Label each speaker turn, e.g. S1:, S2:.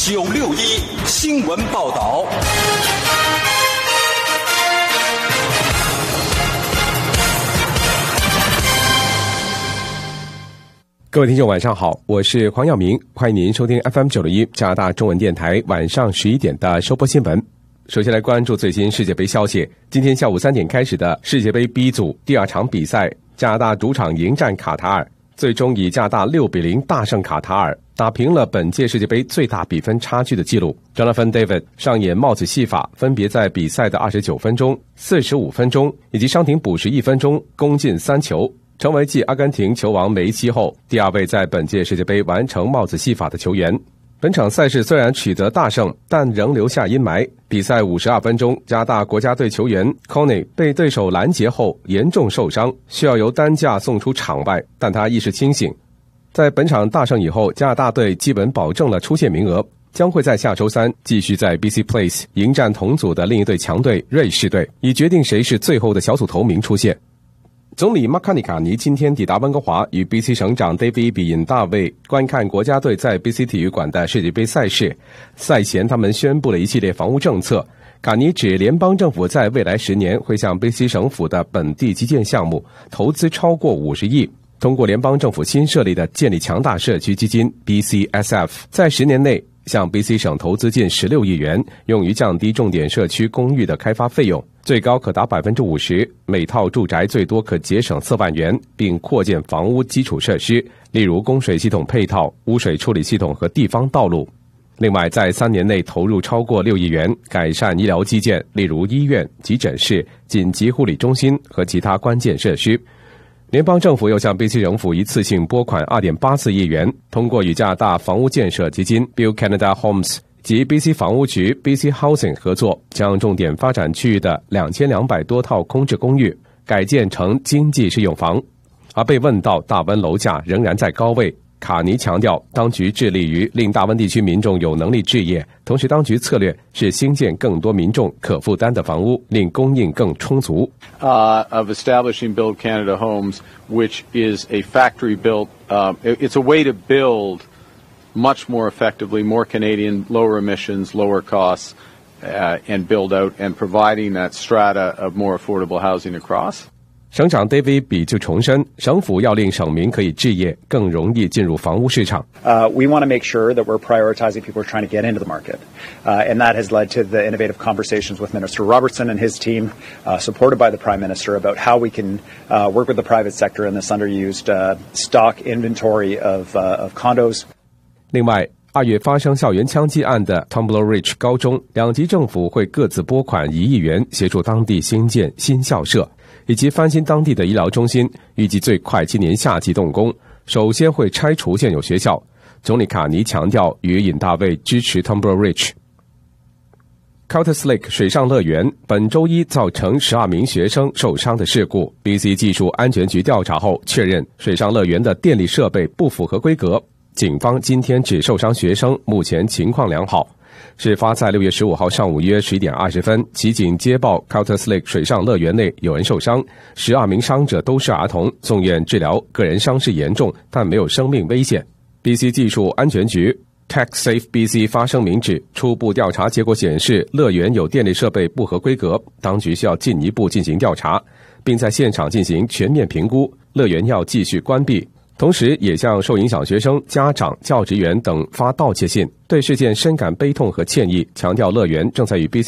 S1: 961新闻报道。
S2: 各位听众晚上好，我是黄耀明，欢迎您收听 FM961 加拿大中文电台晚上11点的收播新闻。首先来关注最新世界杯消息。今天下午3点开始的世界杯 B 组第2场比赛，加拿大主场迎战卡塔尔，最终以加拿大6-0大胜卡塔尔，打平了本届世界杯最大比分差距的纪录。Jonathan David 上演帽子戏法，分别在比赛的29分钟、45分钟以及伤停补时1分钟攻进3球，成为继阿根廷球王梅西后第2位在本届世界杯完成帽子戏法的球员。本场赛事虽然取得大胜，但仍留下阴霾。比赛52分钟，加拿大国家队球员 Coney 被对手拦截后严重受伤，需要由担架送出场外，但他意识清醒。在本场大胜以后，加拿大队基本保证了出线名额，将会在下周3继续在 BC Place 迎战同组的另一队强队瑞士队，以决定谁是最后的小组头名出线。总理马卡尼卡尼今天抵达温哥华，与 BC 省长 David 比尹大卫观看国家队在 BC 体育馆的世界杯赛事。赛前他们宣布了一系列房屋政策。卡尼指联邦政府在未来10年会向 BC 省府的本地基建项目投资超过50亿，通过联邦政府新设立的建立强大社区基金 BCSF， 在10年内向 BC 省投资近16亿元，用于降低重点社区公寓的开发费用，最高可达 50%， 每套住宅最多可节省4万元，并扩建房屋基础设施，例如供水系统配套、污水处理系统和地方道路。另外，在3年内投入超过6亿元，改善医疗基建，例如医院、急诊室、紧急护理中心和其他关键设施。联邦政府又向 BC 省府一次性拨款 2.84 亿元，通过与加拿大房屋建设基金 Build Canada Homes 及 BC 房屋局 BC Housing 合作，将重点发展区域的2200多套空置公寓改建成经济适用房。而被问到大温楼价仍然在高位，卡尼强调，当局致力于令大温地区民众有能力置业，同时当局策略是兴建更多民众可负担的房屋，令供应更充足。
S3: Of establishing Build Canada Homes, which is a factory-built, it's a way to build much more effectively, more Canadian, lower emissions, lower costs, and build out and providing that strata of more affordable housing across.
S2: 省长 David 比就重申，省府要令省民可以置业，更容易进入房屋市场。
S4: We want to make sure that we're prioritizing people who are trying to get into the market, and that has led to the innovative conversations with Minister Robertson and his team, supported by the Prime Minister, about how we can work with the private sector in this underused stock inventory of condos.
S2: 另外，2月发生校园枪击案的 Tumbler Ridge 高中，2级政府会各自拨款1亿元，协助当地兴建新校舍，以及翻新当地的医疗中心，预计最快今年夏季动工。首先会拆除现有学校。总理卡尼强调，与尹大卫支持 Tumbler Ridge。Coutts Lake 水上乐园本周一造成12名学生受伤的事故， BC 技术安全局调查后确认水上乐园的电力设备不符合规格。警方今天指受伤学生目前情况良好。事发在6月15号上午约11点20分，骑警接报 Coutts Lake 水上乐园内有人受伤，12名伤者都是儿童，送院治疗，个人伤势严重，但没有生命危险。BC 技术安全局 TechSafe BC 发声明指，初步调查结果显示乐园有电力设备不合规格，当局需要进一步进行调查，并在现场进行全面评估，乐园要继续关闭。同时也向受影响学生、家长、教职员等发道歉信，对事件深感悲痛和歉意，强调乐园正在与 BC